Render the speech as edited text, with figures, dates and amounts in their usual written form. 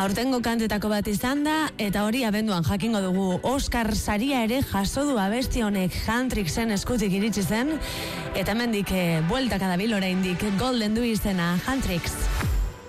Aurtengo kantetako bat izan da, eta hori abenduan jakingo dugu. Oscar saria ere jaso du abesti honek, Hendrixen eskutik iritsi zen, eta hemendik bueltaka dabil oraindik Golden du izena, Hendrix.